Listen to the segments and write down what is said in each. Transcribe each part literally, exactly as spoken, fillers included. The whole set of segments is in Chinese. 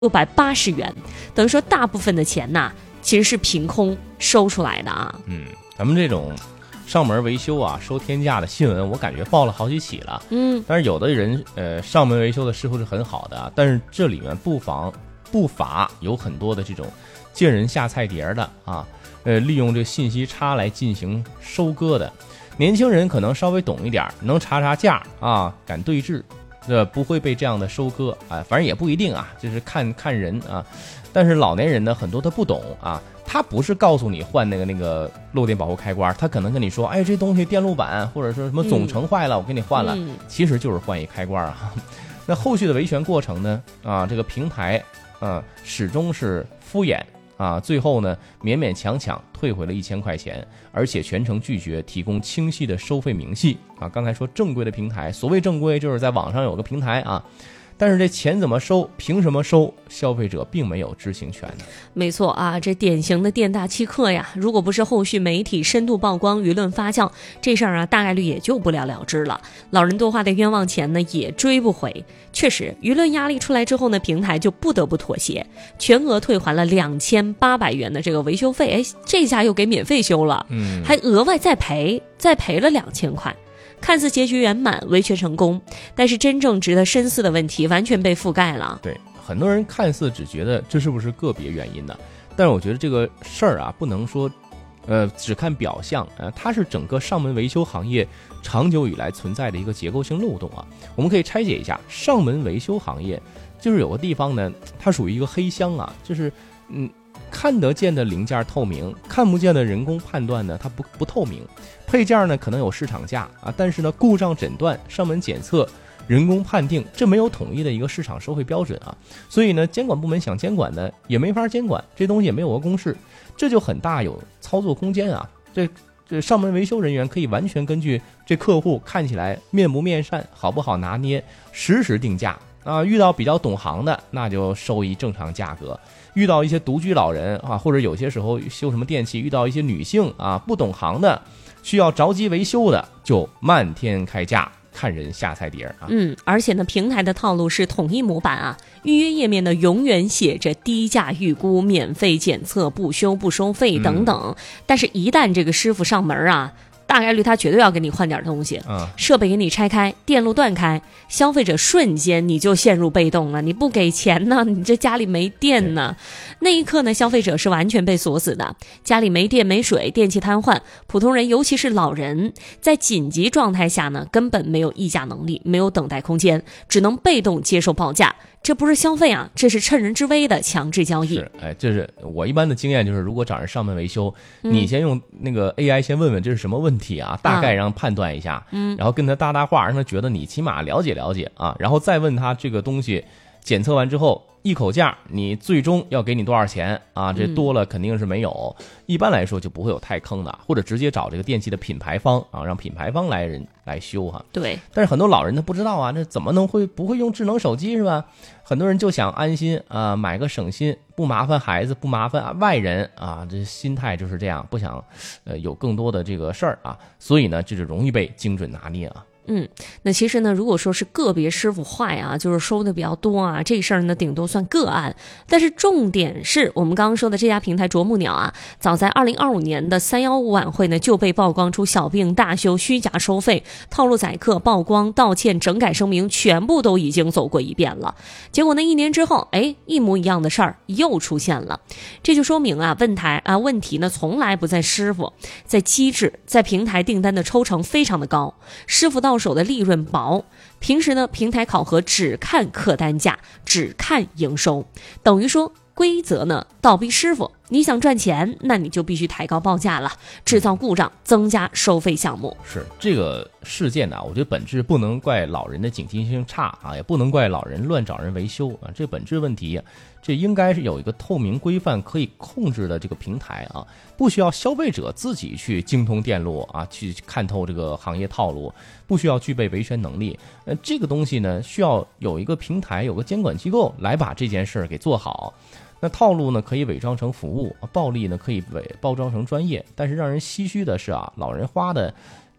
六百八十元，等于说大部分的钱呐，其实是凭空收出来的啊。 嗯，咱们这种上门维修啊，收天价的新闻，我感觉报了好几起了。 嗯， 但是有的人呃上门维修的师傅是很好的啊，但是这里面不妨不乏有很多的这种见人下菜碟的啊，呃，利用这个信息差来进行收割的。年轻人可能稍微懂一点，能查查价啊，敢对质。这不会被这样的收割啊，反正也不一定啊，就是看看人啊。但是老年人呢，很多他不懂啊，他不是告诉你换那个那个漏电保护开关，他可能跟你说，哎，这东西电路板或者说什么总成坏了，嗯、我给你换了，嗯、其实就是换一开关啊。那后续的维权过程呢，啊，这个平台啊始终是敷衍。啊，最后呢，勉勉强强退回了一千块钱，而且全程拒绝提供清晰的收费明细啊。刚才说正规的平台，所谓正规就是在网上有个平台啊，但是这钱怎么收，凭什么收，消费者并没有知情权的。 没错啊，这典型的店大欺客呀！如果不是后续媒体深度曝光、舆论发酵，这事儿啊大概率也就不了了之了。老人多花的冤枉钱呢，也追不回。确实，舆论压力出来之后呢，平台就不得不妥协，全额退还了两千八百元的这个维修费。哎，这下又给免费修了，嗯，还额外再赔，再赔了两千块。看似结局圆满，维权成功，但是真正值得深思的问题完全被覆盖了。 对，很多人看似只觉得这是不是个别原因呢？但是我觉得这个事儿啊，不能说呃只看表象，呃，它是整个上门维修行业长久以来存在的一个结构性漏洞啊。我们可以拆解一下，上门维修行业就是有个地方呢，它属于一个黑箱啊，就是嗯。看得见的零件透明，看不见的人工判断呢，它不不透明。配件呢可能有市场价啊，但是呢故障诊断、上门检测、人工判定，这没有统一的一个市场收费标准啊。所以呢，监管部门想监管呢也没法监管，这东西也没有个公式，这就很大有操作空间啊。这这上门维修人员可以完全根据这客户看起来面不面善、好不好拿捏，实时定价啊。遇到比较懂行的，那就收一正常价格。遇到一些独居老人啊，或者有些时候修什么电器，遇到一些女性啊不懂行的，需要着急维修的，就漫天开价，看人下菜碟啊。 嗯，而且呢，平台的套路是统一模板啊，预约页面呢永远写着低价预估、免费检测、不修不收费等等。嗯、但是，一旦这个师傅上门啊，大概率他绝对要给你换点东西，嗯、设备给你拆开，电路断开，消费者瞬间你就陷入被动了。你不给钱呢，你这家里没电呢，那一刻呢，消费者是完全被锁死的，家里没电没水，电器瘫痪，普通人尤其是老人，在紧急状态下呢，根本没有议价能力，没有等待空间，只能被动接受报价。这不是消费啊，这是趁人之危的强制交易。 是，哎，这是我一般的经验，就是如果找人上门维修，嗯、你先用那个 A I 先问问这是什么问题啊，大概让判断一下，嗯，然后跟他搭搭话，让他觉得你起码了解了解啊，然后再问他这个东西检测完之后一口价，你最终要给你多少钱啊？这多了肯定是没有，嗯、一般来说就不会有太坑的，或者直接找这个电器的品牌方啊，让品牌方来人来修哈。 对， 但是很多老人他不知道啊，这怎么能会不会用智能手机是吧？很多人就想安心啊，买个省心，不麻烦孩子，不麻烦外人啊，这心态就是这样，不想呃有更多的这个事儿啊，所以呢，这就容易被精准拿捏啊。 嗯，那其实呢，如果说是个别师傅坏啊，就是收的比较多啊，这事儿呢顶多算个案。但是重点是我们刚刚说的这家平台啄木鸟啊，早在二零二五年的三一五晚会呢就被曝光出小病大修、虚假收费、套路宰客、曝光、道歉、整改声明，全部都已经走过一遍了。结果呢，一年之后，哎，一模一样的事儿又出现了。这就说明啊，问题啊问题呢从来不在师傅，在机制，在平台订单的抽成非常的高，师傅到手的利润薄，平时呢平台考核只看客单价，只看营收，等于说规则呢倒逼师傅，你想赚钱，那你就必须抬高报价了，制造故障，增加收费项目。 是这个事件呢，我觉得本质不能怪老人的警惕性差啊，也不能怪老人乱找人维修啊，这本质问题，这应该是有一个透明规范可以控制的这个平台啊，不需要消费者自己去精通电路啊，去看透这个行业套路，不需要具备维权能力。呃，这个东西呢，需要有一个平台，有个监管机构来把这件事给做好。那套路呢可以伪装成服务，暴力呢可以伪包装成专业，但是让人唏嘘的是啊，老人花的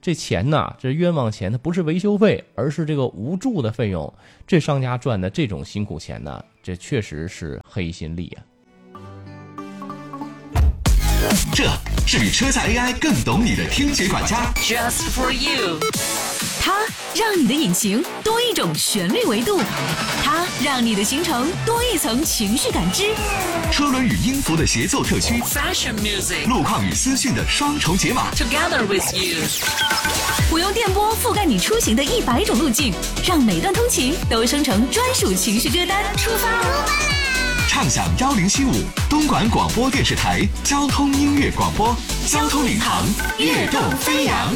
这钱呢，这冤枉钱，它不是维修费，而是这个无助的费用。这商家赚的这种辛苦钱呢，这确实是黑心力啊。 这是比车载 A I 更懂你的听觉管家 Just for you， 它让你的引擎多一种旋律维度，它让你的行程多一层情绪感知。 车轮与音符的协奏特区， Fashion music， 路况与资讯的双重解码， Together with you， 我用电波覆盖你出行的一百种路径，让每段通勤都生成专属情绪歌单。出发！ 畅享幺零七五东莞广播电视台交通音乐广播，交通领航，跃动飞扬。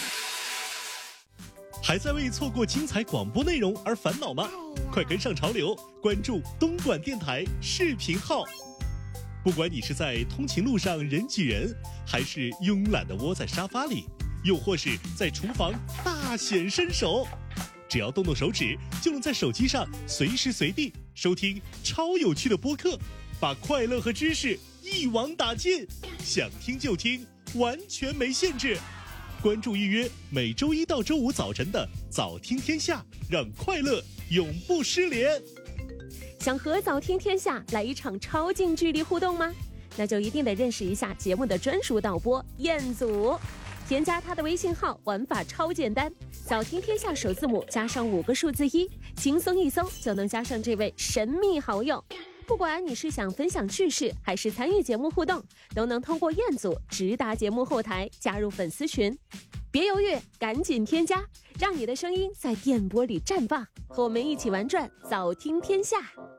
还在为错过精彩广播内容而烦恼吗？快跟上潮流，关注东莞电台视频号。不管你是在通勤路上人挤人，还是慵懒地窝在沙发里，又或是在厨房大显身手，只要动动手指，就能在手机上随时随地收听超有趣的播客，把快乐和知识一网打尽，想听就听，完全没限制。关注预约每周一到周五早晨的早听天下，让快乐永不失联。 想和早听天下来一场超近距离互动吗？那就一定得认识一下节目的专属导播彦祖。添加他的微信号，玩法超简单，早听天下首字母加上五个数字一，轻松一搜就能加上这位神秘好友。不管你是想分享趣事，还是参与节目互动，都能通过彦祖直达节目后台加入粉丝群。别犹豫，赶紧添加，让你的声音在电波里绽放，和我们一起玩转早听天下。